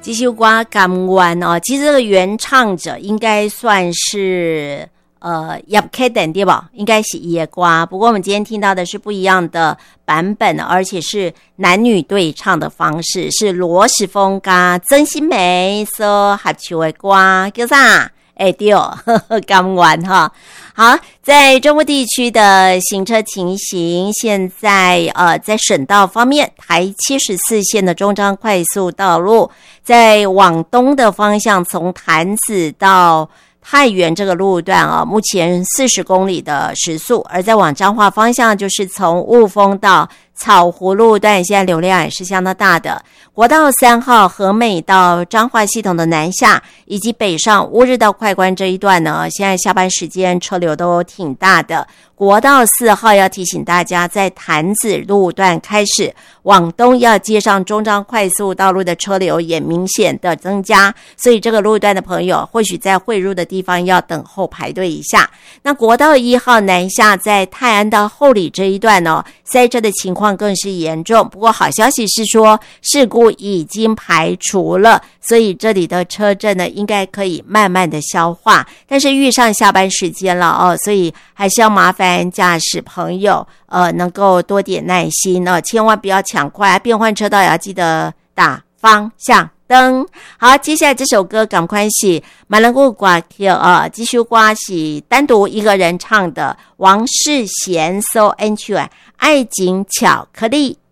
这首歌甘愿哦，其实这个原唱者应该算是叶克等对吧？应该是野瓜，不过我们今天听到的是不一样的版本，而且是男女对唱的方式，是罗时丰跟曾心梅所合唱的歌，叫啥？对哦，甘愿哈。好，在中部地区的行车情形，现在在省道方面，台74线的中彰快速道路，在往东的方向，从潭子到太原这个路段啊，目前40公里的时速，而在往彰化方向，就是从雾峰到草湖路段，现在流量也是相当大的。国道3号和美到彰化系统的南下，以及北上乌日到快关这一段呢，现在下班时间车流都挺大的。国道4号要提醒大家，在潭子路段开始往东要接上中彰快速道路的车流也明显的增加，所以这个路段的朋友或许在汇入的地方要等候排队一下。那国道1号南下在泰安到后里这一段呢，塞车的情况更是严重，不过好消息是说事故已经排除了，所以这里的车阵呢应该可以慢慢的消化，但是遇上下班时间了哦，所以还是要麻烦驾驶朋友能够多点耐心哦，千万不要抢快，变换车道也要记得打方向灯。好，接下来这首歌赶快是马兰古歌曲这首歌是单独一个人唱的，王世贤所演唱的《爱情巧克力》。